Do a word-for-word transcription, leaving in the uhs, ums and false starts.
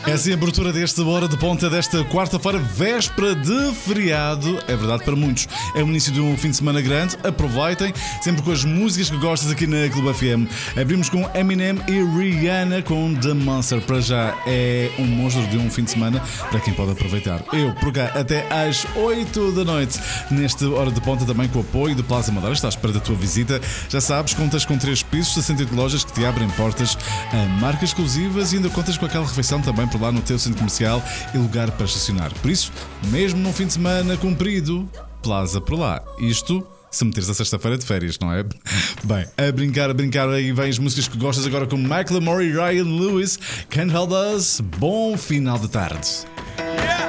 É assim a abertura desta hora de ponta desta quarta-feira, véspera de feriado. É verdade, para muitos é o início de um fim de semana grande. Aproveitem, sempre com as músicas que gostas aqui na Clube F M. Abrimos com Eminem e Rihanna com The Monster. Para já é um monstro de um fim de semana para quem pode aproveitar. Eu, por cá, até às oito da noite, nesta hora de ponta, também com o apoio do Plaza Madeira. Está à espera da tua visita. Já sabes, contas com três pisos, sessenta e oito lojas que te abrem portas a marcas exclusivas e ainda contas com aquela refeição também por lá no teu centro comercial e lugar para estacionar. Por isso, mesmo num fim de semana comprido, Plaza por lá. Isto se meteres a sexta-feira de férias, não é? Bem, a brincar, a brincar, aí vem as músicas que gostas agora com Macklemore e Ryan Lewis. Can't Hold Us. Bom final de tarde.